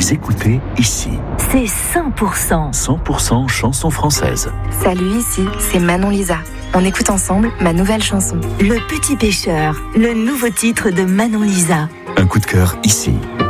Vous écoutez Ici. C'est 100%. 100% chanson française. Salut, ici, c'est Manon Lisa. On écoute ensemble ma nouvelle chanson. Le Petit Pêcheur, le nouveau titre de Manon Lisa. Un coup de cœur ici.